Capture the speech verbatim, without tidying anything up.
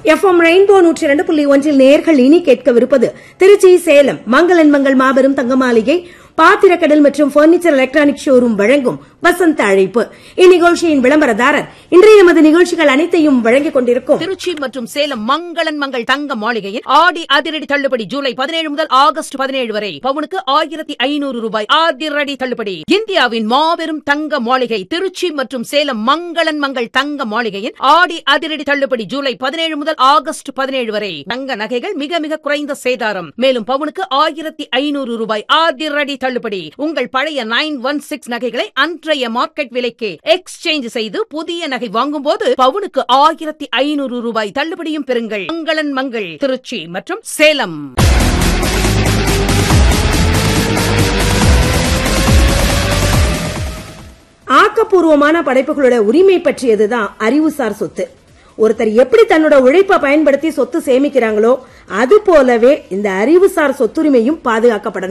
F M rainbow நூற்றி இரண்டு புள்ளி ஒன்றில் நேர்கள் இனி கேட்கவிருப்பது திருச்சி சேலம் மங்களன் மங்கள் மாபெரும் தங்க மாளிகை பாத்திரக்கடல் மற்றும் பர்னிச்சர் எலக்ட்ரானிக் ஷோரூம் வழங்கும் வசந்த அழைப்பு. இந்நிகழ்ச்சியின் விளம்பரதாரர் இன்றைய நமது நிகழ்ச்சிகள் அனைத்தையும் வழங்கிக் கொண்டிருக்கும் திருச்சி மற்றும் சேலம் மங்களன் மங்கள் தங்க மாளிகையில் ஆடி அதிரடி தள்ளுபடி ஜூலை பதினேழு முதல் ஆகஸ்ட் பதினேழு வரை பவுனுக்கு ஆயிரத்தி ஐநூறு ரூபாய் அதிரடி தள்ளுபடி. இந்தியாவின் மாபெரும் தங்க மாளிகை திருச்சி மற்றும் சேலம் மங்களன் மங்கள் தங்க மாளிகையில் ஆடி அதிரடி தள்ளுபடி ஜூலை பதினேழு முதல் ஆகஸ்ட் பதினேழு வரை தங்க நகைகள் மிக மிக குறைந்த சேதாரம். மேலும் பவுனுக்கு ஆயிரத்தி ஐநூறு ரூபாய் அதிரடி தள்ளுபடி. உங்கள் பழைய நைன் ஒன் சிக்ஸ் நகைகளை அன்றைய மார்க்கெட் விலைக்கு எக்ஸ்சேஞ்ச் செய்து புதிய நகை வாங்கும் போது பவுனுக்கு ஆயிரத்தி ஐநூறு ரூபாய் தள்ளுபடியும் பெறுங்கள். மங்களன் மங்கள் திருச்சி மற்றும் சேலம். ஆக்கப்பூர்வமான படைப்புகளோட உரிமை பற்றியதுதான் அறிவுசார் சொத்து. ஒருத்தர் எப்படி தன்னோட உழைப்பை பயன்படுத்தி சொத்து சேமிக்கிறாங்களோ அது போலவே இந்த அறிவுசார் சொத்துரிமையும் பாதுகாக்கப்படணும்.